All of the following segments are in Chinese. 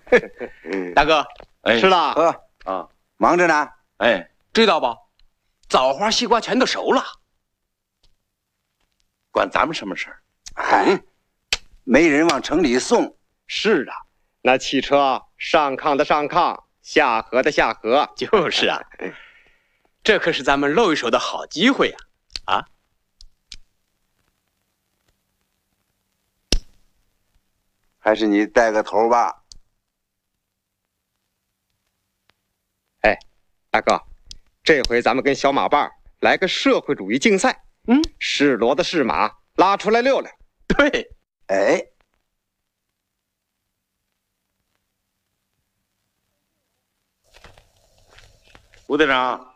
大哥，吃了啊，忙着呢。 哎，知道吧？枣花、西瓜全都熟了， 关咱们什么事儿？ 哎，没人往城里送。 是啊，那汽车上炕的上炕，下河的下河。 就是啊，这可是咱们露一手的好机会呀！啊， 还是你带个头吧。 哎，大哥，这回咱们跟小马伴来个社会主义竞赛。是骡子是马，拉出来溜溜。 对， 哎， 吴队长，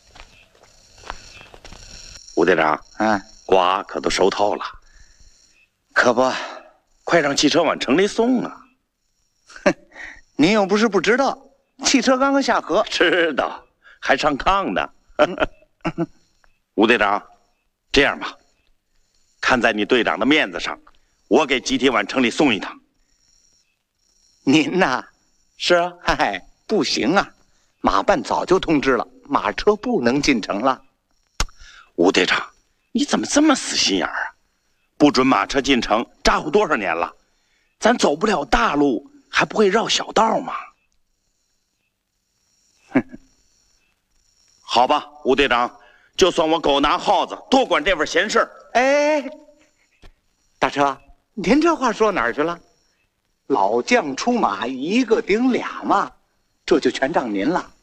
吴队长，瓜可都熟透了，可不，快让汽车往城里送啊！ 哼，您又不是不知道，汽车刚刚下河。 知道，还上炕呢。吴队长，这样吧，看在你队长的面子上，我给集体往城里送一趟。 您呐？ 是啊。 嗨，不行啊，马办早就通知了，马车不能进城了。 吴队长，你怎么这么死心眼儿啊？不准马车进城，咋呼多少年了？咱走不了大路，还不会绕小道吗？好吧，吴队长，就算我狗拿耗子，多管这份闲事。 哎，大车，您这话说哪儿去了？老将出马，一个顶俩嘛，这就全仗您了。